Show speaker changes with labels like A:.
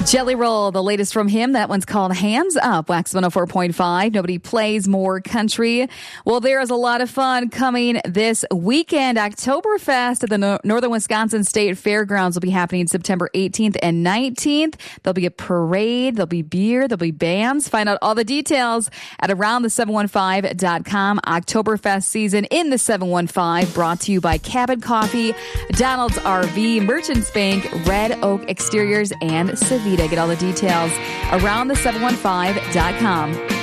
A: Jelly Roll, the latest from him. That one's called Hands Up, Wax 104.5. Nobody plays more country. Well, there is a lot of fun coming this weekend. Oktoberfest at the Northern Wisconsin State Fairgrounds will be happening September 18th and 19th. There'll be a parade, there'll be beer, there'll be bands. Find out all the details at aroundthe715.com. Oktoberfest season in the 715, brought to you by Cabot Coffee, Donald's RV, Merchants Bank, Red Oak Exteriors, and Savita. Get all the details around the715.com.